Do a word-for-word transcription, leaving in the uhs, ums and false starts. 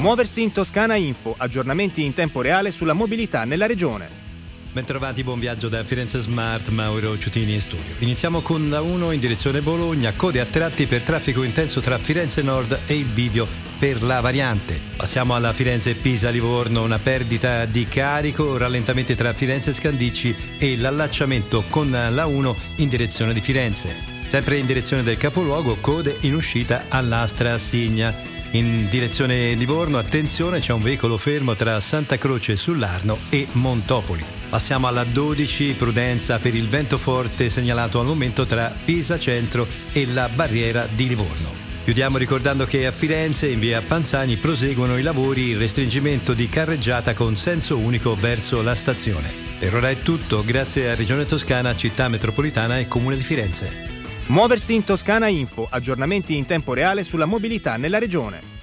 Muoversi in Toscana Info, aggiornamenti in tempo reale sulla mobilità nella regione. Bentrovati, buon viaggio da Firenze Smart, Mauro Ciutini in studio. Iniziamo con la uno in direzione Bologna, code a tratti per traffico intenso tra Firenze Nord e il bivio per la variante. Passiamo alla Firenze Pisa-Livorno, una perdita di carico, rallentamenti tra Firenze Scandicci e l'allacciamento con la uno in direzione di Firenze. Sempre in direzione del capoluogo, code in uscita all'Astra Signa. In direzione Livorno, attenzione, c'è un veicolo fermo tra Santa Croce sull'Arno e Montopoli. Passiamo alla dodici, prudenza per il vento forte segnalato al momento tra Pisa Centro e la barriera di Livorno. Chiudiamo ricordando che a Firenze, in via Panzani, proseguono i lavori, il restringimento di carreggiata con senso unico verso la stazione. Per ora è tutto, grazie a Regione Toscana, Città Metropolitana e Comune di Firenze. Muoversi in Toscana Info, aggiornamenti in tempo reale sulla mobilità nella regione.